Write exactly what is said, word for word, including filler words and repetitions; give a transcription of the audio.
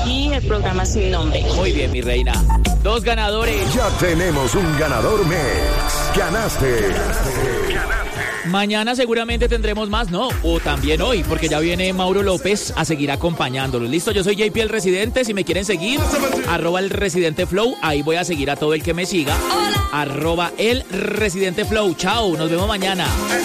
y el programa Sin Nombre. Muy bien, mi reina. Dos ganadores. Ya tenemos un ganador mes. Ganaste. Ganaste. Mañana seguramente tendremos más, ¿no? O también hoy, porque ya viene Mauro López a seguir acompañándolos. Listo, yo soy J P el Residente. Si me quieren seguir, arroba el Residente Flow. Ahí voy a seguir a todo el que me siga. Arroba el Residente Flow. Chao, nos vemos mañana.